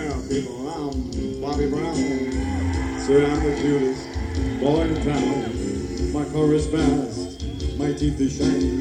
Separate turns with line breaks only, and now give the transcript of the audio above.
Well, people, I'm Bobby Brown. Sir, I'm the cutest boy in town. My car is fast, my teeth is shiny.